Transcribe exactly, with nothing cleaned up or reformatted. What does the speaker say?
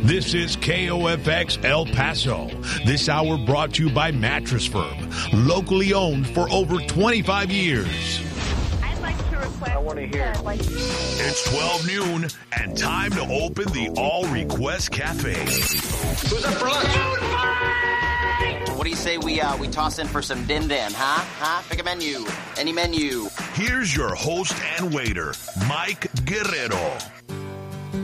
This is K O F X El Paso. This hour brought to you by Mattress Firm, locally owned for over twenty-five years. I'd like to request. I want to hear. Uh, like- It's twelve noon and time to open the All Request Cafe. Who's up for lunch? What do you say we uh, we toss in for some din din, huh? Huh? Pick a menu. Any menu. Here's your host and waiter, Mike Guerrero.